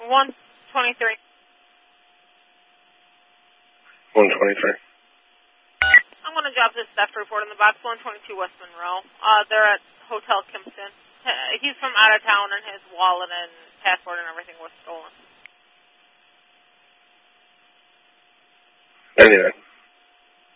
123. 123. I'm going to drop this theft report in the box 122 West Monroe. They're at Hotel Kimpton. He's from out of town, and his wallet and passport and everything was stolen. Anyway.